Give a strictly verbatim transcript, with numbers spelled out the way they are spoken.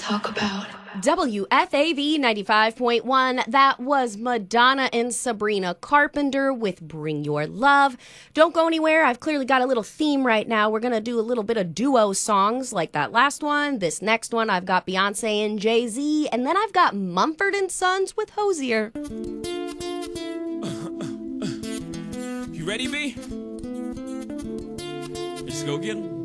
talk about. W F A V ninety-five point one, that was Madonna and Sabrina Carpenter with Bring Your Love. Don't go anywhere. I've clearly got a little theme right now. We're going to do a little bit of duo songs like that last one. This next one, I've got Beyonce and Jay-Z, and then I've got Mumford and Sons with Hozier. You ready, B? Let's go get 'em.